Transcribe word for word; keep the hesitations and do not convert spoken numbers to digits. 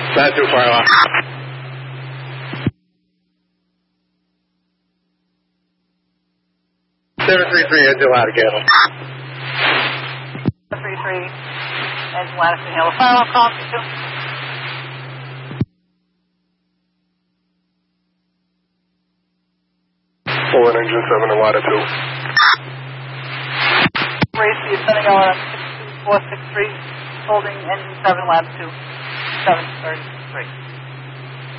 Not too far off. seven three three, engine ladder candle. seven three three, engine ladder candle. Fire alarm call two. Forward engine seven and ladder two. Race, you're sending out six two four six three, holding engine seven, ladder two, seven thirty-three.